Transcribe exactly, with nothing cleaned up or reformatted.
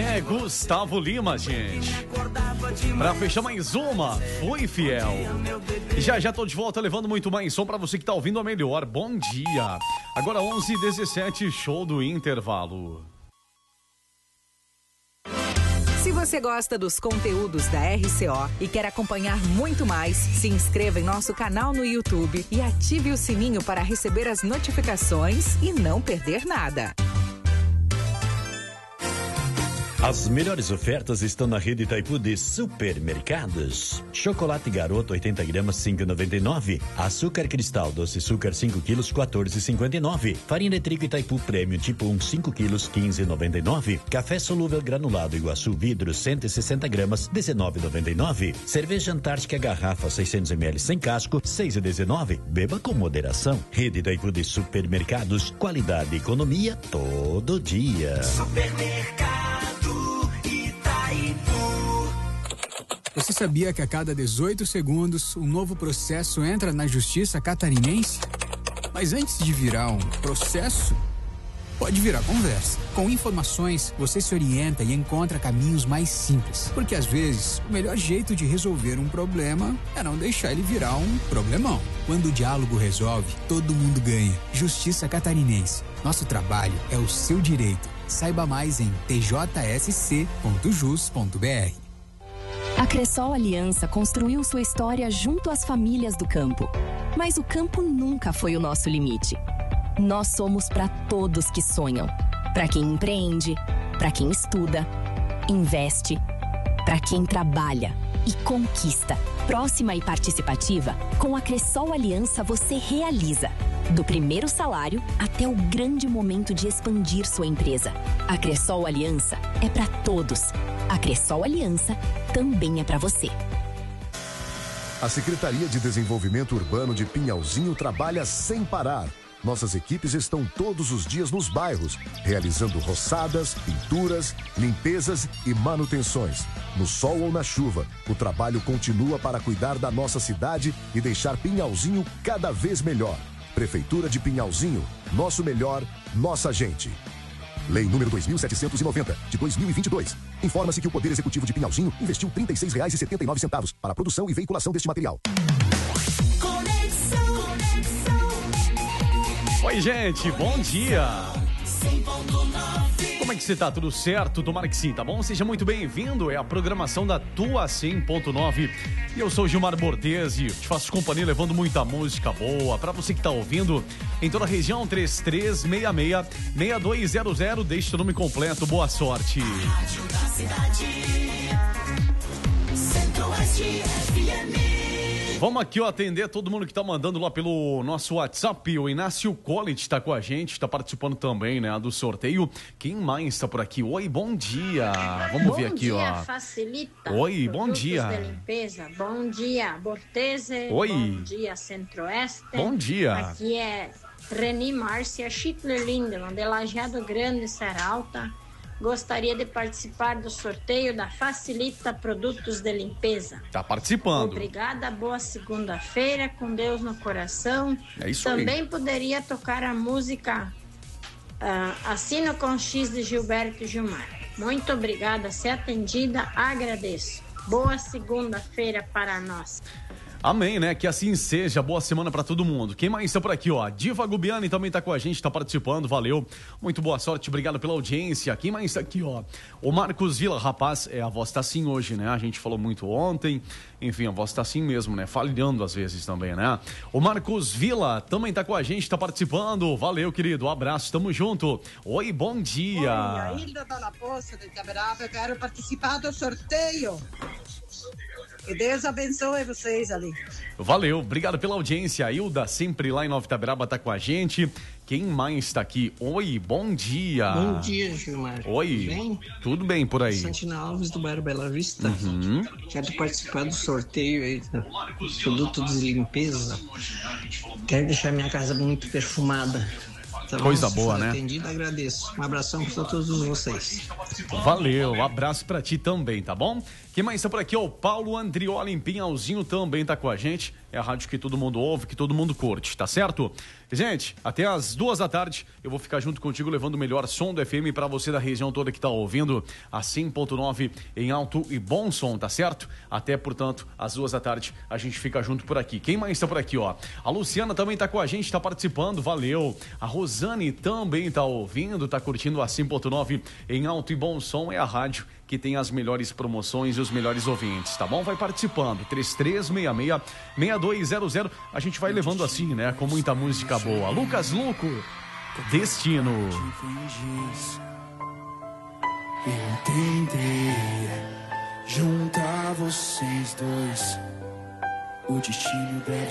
É Gustavo Lima, gente. Pra fechar mais uma, Fui Fiel. Já já tô de volta levando muito mais som pra você que tá ouvindo a melhor. Bom dia. Agora onze e dezessete, show do intervalo. Se você gosta dos conteúdos da R C O e quer acompanhar muito mais, se inscreva em nosso canal no YouTube e ative o sininho para receber as notificações e não perder nada. As melhores ofertas estão na rede Itaipu de supermercados. Chocolate Garoto oitenta gramas, cinco reais e noventa e nove centavos. Açúcar Cristal doce açúcar cinco quilos, quatorze reais e cinquenta e nove centavos. Farinha de trigo Itaipu Prêmio tipo um, cinco quilos, quinze reais e noventa e nove centavos. Café solúvel granulado Iguaçu Vidro cento e sessenta gramas, dezenove reais e noventa e nove centavos. Cerveja Antártica Garrafa seiscentos mililitros sem casco, seis reais e dezenove centavos. Beba com moderação. Rede Itaipu de supermercados, qualidade e economia todo dia. Supermercado Você sabia que a cada dezoito segundos um novo processo entra na Justiça Catarinense? Mas antes de virar um processo, pode virar conversa. Com informações, você se orienta e encontra caminhos mais simples. Porque às vezes, o melhor jeito de resolver um problema é não deixar ele virar um problemão. Quando o diálogo resolve, todo mundo ganha. Justiça Catarinense. Nosso trabalho é o seu direito. Saiba mais em t j s c ponto jus ponto b r. A Cressol Aliança construiu sua história junto às famílias do campo. Mas o campo nunca foi o nosso limite. Nós somos para todos que sonham. Para quem empreende, para quem estuda, investe, para quem trabalha e conquista. Próxima e participativa, com a Cressol Aliança você realiza. Do primeiro salário até o grande momento de expandir sua empresa. A Cressol Aliança é para todos. A Cressol Aliança também é para você. A Secretaria de Desenvolvimento Urbano de Pinhalzinho trabalha sem parar. Nossas equipes estão todos os dias nos bairros, realizando roçadas, pinturas, limpezas e manutenções. No sol ou na chuva, o trabalho continua para cuidar da nossa cidade e deixar Pinhalzinho cada vez melhor. Prefeitura de Pinhalzinho, nosso melhor, nossa gente. Lei número dois mil setecentos e noventa, de dois mil e vinte e dois. Informa-se que o Poder Executivo de Pinhalzinho investiu trinta e seis reais e setenta e nove centavos para a produção e veiculação deste material. Conexão, conexão. Oi, gente, bom dia. Como é que você tá? Tudo certo? Tomara que sim, tá bom? Seja muito bem-vindo, é a programação da tua cem ponto nove. E eu sou Gilmar Bortesi, te faço companhia levando muita música boa pra você que tá ouvindo em toda a região. Três três seis seis, seis dois zero zero, deixe seu nome completo, boa sorte. Rádio da cidade, Centro-Oeste F M. Vamos aqui, ó, atender todo mundo que tá mandando lá pelo nosso WhatsApp. O Inácio Collett tá com a gente, tá participando também, né, do sorteio. Quem mais tá por aqui? Oi, bom dia. Vamos bom ver aqui, dia, ó. Facilita. Oi, bom Produtos dia. de limpeza. Bom dia, Bortese. Oi. Bom dia, Centro-Oeste. Bom dia. Aqui é Reni Márcia Schittler Lindemann, de Lajeado Grande, Serra Alta. Gostaria de participar do sorteio da Facilita Produtos de Limpeza. Tá participando. Obrigada, boa segunda-feira, com Deus no coração. É isso Também aí. poderia tocar a música uh, Assino com X de Gilberto Gilmar. Muito obrigada, se atendida, agradeço. Boa segunda-feira para nós. Amém, né? Que assim seja. Boa semana pra todo mundo. Quem mais está por aqui, ó? Diva Gubiani também tá com a gente, tá participando. Valeu. Muito boa sorte. Obrigado pela audiência. Quem mais tá aqui, ó? O Marcos Vila. Rapaz, é, a voz tá assim hoje, né? A gente falou muito ontem. Enfim, a voz tá assim mesmo, né? Falhando às vezes também, né? O Marcos Vila também tá com a gente, tá participando. Valeu, querido. Um abraço. Tamo junto. Oi, bom dia. Oi, a Hilda tá na Poça de Itaberaba. Eu quero participar do sorteio. Que Deus abençoe vocês ali. Valeu, obrigado pela audiência. A Hilda, sempre lá em Nova Itaberaba, tá com a gente. Quem mais tá aqui? Oi, bom dia. Bom dia, Gilmar. Oi. Tudo bem? Tudo bem por aí. Santina Alves, do bairro Bela Vista. Uhum. Quero participar do sorteio aí do produto de limpeza. Quero deixar minha casa muito perfumada. Tá bom? Coisa Se boa, for né? atendido, agradeço. Um abração para todos vocês. Valeu, um abraço pra ti também, tá bom? Quem mais está por aqui? Ó, o Paulo Andrioli em Pinhalzinho também tá com a gente. É a rádio que todo mundo ouve, que todo mundo curte, tá certo? Gente, até as duas da tarde eu vou ficar junto contigo levando o melhor som do F M para você da região toda que tá ouvindo a cem ponto nove em alto e bom som, tá certo? Até, portanto, às duas da tarde a gente fica junto por aqui. Quem mais está por aqui, ó? A Luciana também tá com a gente, tá participando, valeu. A Rosane também tá ouvindo, tá curtindo a cem ponto nove em alto e bom som. É a rádio que tem as melhores promoções e os melhores ouvintes, tá bom? Vai participando, três três seis seis, seis dois zero zero. A gente vai levando assim, né? Com muita música boa. Lucas Luco, Destino. Eu tentei juntar vocês dois. O destino deve